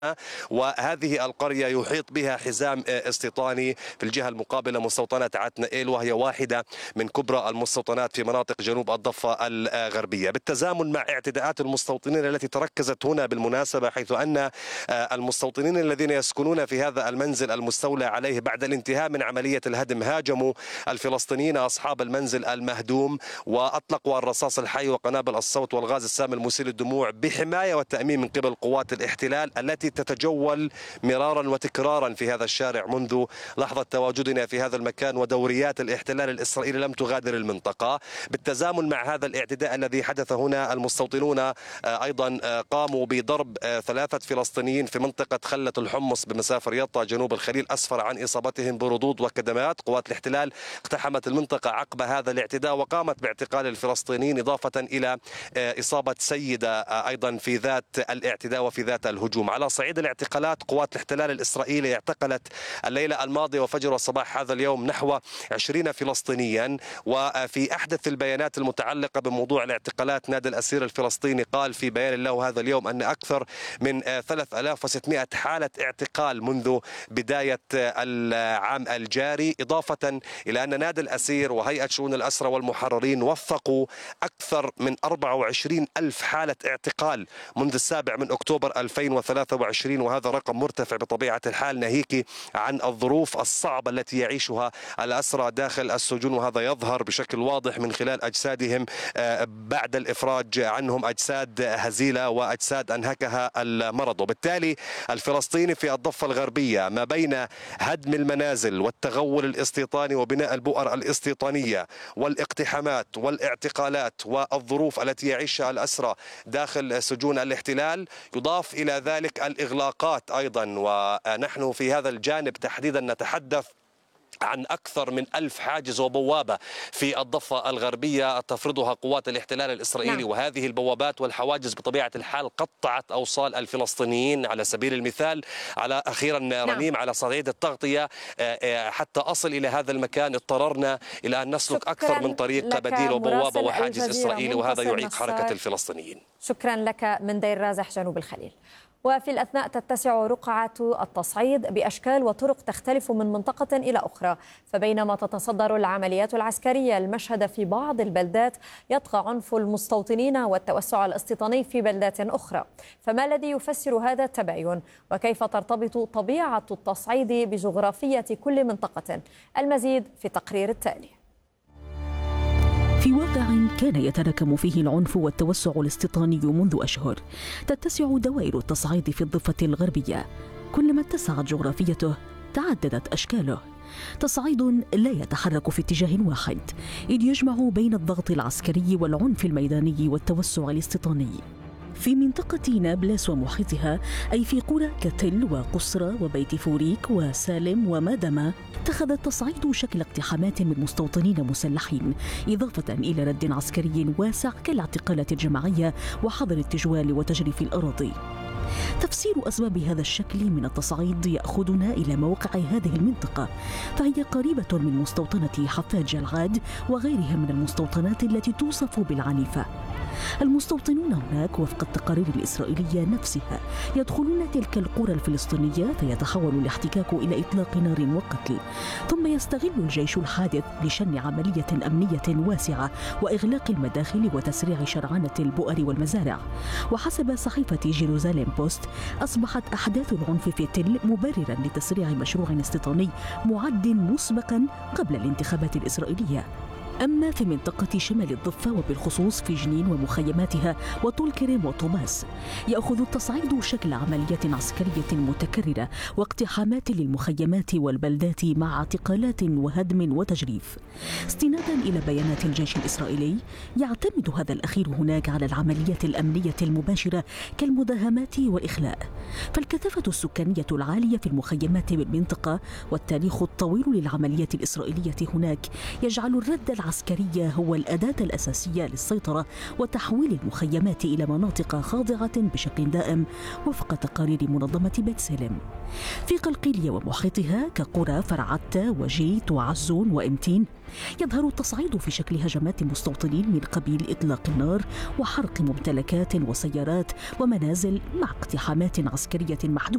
وهذه القرية يحيط بها حزام استيطاني في الجهة المقابلة مستوطنة عتنائيل، وهي واحدة من كبرى المستوطنات في مناطق جنوب الضفة الغربية، بالتزامن مع اعتداءات المستوطنين التي تركزت هنا بالمناسبة، حيث أن المستوطنين الذين يسكنون في هذا المنزل المستولى عليه بعد الانتهاء من عملية الهدم هاجموا الفلسطينيين أصحاب المنزل المهدوم وأطلقوا الرصاص الحي وقنابل الصوت والغاز السام المسيل للدموع بحماية والتأمين من قبل قوات الاحتلال التي تتجول مرارا وتكرارا في هذا الشارع منذ لحظة تواجدنا في هذا المكان، ودوريات الاحتلال الإسرائيلي لم تغادر المنطقة. بالتزامن مع هذا الاعتداء الذي حدث هنا، المستوطنون أيضا قاموا بضرب 3 فلسطينيين في منطقة خلة الحمص بمسافة رياضة جنوب الخليل، أسفر عن إصابتهم بردود وكدمات. قوات الاحتلال اقتحمت المنطقة عقب هذا الاعتداء وقامت باعتقال الفلسطينيين، إضافة إلى إصابة سيدة أيضا في ذات الاعتداء وفي ذات الهجوم. على صعيد الاعتقالات، قوات الاحتلال الإسرائيلي اعتقلت الليلة الماضية وفجر وصباح هذا اليوم نحو 20 فلسطينيا. وفي أحدث البيانات المتعلقة بموضوع الاعتقالات، نادي الأسير الفلسطيني قال في بيان له هذا اليوم أن أكثر من 3600 حالة اعتقال منذ بداية العام الجاري، إضافة إلى أن نادي الأسير وهيئة شؤون الأسرى والمحررين وثقوا أكثر من 24 ألف حالة اعتقال منذ 7 أكتوبر 2023، وهذا رقم مرتفع بطبيعة الحال ناهيك عن الظروف الصعبة التي يعيشها الأسرى داخل السجون، وهذا يظهر بشكل واضح من خلال أجسادهم بعد الإفراج عنهم، أجساد هزيلة وأجساد أنهكها المرض. وبالتالي الفلسطيني في الضفة الغربية ما بين هدم المنازل والتغول الاستيطاني وبناء البؤر الاستيطانية والاقتحامات والاعتقالات والظروف التي يعيشها الأسرى داخل سجون الاحتلال، يضاف إلى ذلك الإغلاقات أيضا. ونحن في هذا الجانب تحديدا نتحدث عن أكثر من 1000 حاجز وبوابة في الضفة الغربية تفرضها قوات الاحتلال الإسرائيلي. وهذه البوابات والحواجز بطبيعة الحال قطعت أوصال الفلسطينيين، على سبيل المثال على أخيرا رنيم على صعيد التغطية حتى أصل إلى هذا المكان اضطررنا إلى أن نسلك أكثر من طريق بديل وبوابة وحاجز إسرائيلي، وهذا يعيق حركة الفلسطينيين. شكرا لك من دير رازح جنوب الخليل. وفي الأثناء تتسع رقعة التصعيد بأشكال وطرق تختلف من منطقة إلى أخرى، فبينما تتصدر العمليات العسكرية المشهد في بعض البلدات، يطغى عنف المستوطنين والتوسع الاستيطاني في بلدات أخرى. فما الذي يفسر هذا التباين؟ وكيف ترتبط طبيعة التصعيد بجغرافية كل منطقة؟ المزيد في التقرير التالي. في واقع كان يتراكم فيه العنف والتوسع الاستيطاني منذ أشهر، تتسع دوائر التصعيد في الضفة الغربية. كلما اتسعت جغرافيته تعددت أشكاله. تصعيد لا يتحرك في اتجاه واحد، إذ يجمع بين الضغط العسكري والعنف الميداني والتوسع الاستيطاني. في منطقة نابلس ومحيطها، أي في قرى كتل وقصرى وبيت فوريك وسالم ومادمة، اتخذ التصعيد شكل اقتحامات من مستوطنين مسلحين، إضافة إلى رد عسكري واسع كالاعتقالات الجماعية وحظر التجوال وتجريف الأراضي. تفسير أسباب هذا الشكل من التصعيد يأخذنا إلى موقع هذه المنطقة، فهي قريبة من مستوطنة حفاج العاد وغيرها من المستوطنات التي توصف بالعنيفة. المستوطنون هناك وفق التقارير الإسرائيلية نفسها يدخلون تلك القرى الفلسطينية، فيتحول الاحتكاك إلى إطلاق نار وقتل، ثم يستغل الجيش الحادث لشن عملية أمنية واسعة وإغلاق المداخل وتسريع شرعنة البؤر والمزارع. وحسب صحيفة جيروزاليم بوست، أصبحت أحداث العنف في تل مبررا لتسريع مشروع استيطاني معد مسبقا قبل الانتخابات الإسرائيلية. أما في منطقة شمال الضفة وبالخصوص في جنين ومخيماتها وطول كريم وطوباس، يأخذ التصعيد شكل عمليات عسكرية متكررة واقتحامات للمخيمات والبلدات مع اعتقالات وهدم وتجريف. استنادا إلى بيانات الجيش الإسرائيلي، يعتمد هذا الأخير هناك على العمليات الأمنية المباشرة كالمداهمات والإخلاء. فالكثافة السكانية العالية في المخيمات بالمنطقة والتاريخ الطويل للعمليات الإسرائيلية هناك يجعل الرد العسكرية هو الأداة الأساسية للسيطرة وتحويل المخيمات إلى مناطق خاضعة بشكل دائم وفق تقارير منظمة بيت سلم. في قلقيلية ومحيطها كقرى فرعتة وجيت وعزون وإمتين، يظهر التصعيد في شكل هجمات مستوطنين من قبيل إطلاق النار وحرق ممتلكات وسيارات ومنازل مع اقتحامات عسكرية محدودة.